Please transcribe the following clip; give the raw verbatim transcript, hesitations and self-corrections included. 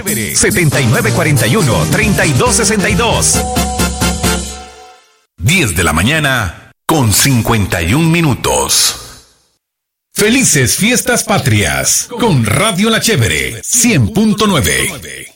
setenta y nueve cuarenta y uno, treinta y dos sesenta y dos. diez de la mañana con cincuenta y un minutos. Felices Fiestas Patrias con Radio La Chévere cien punto nueve.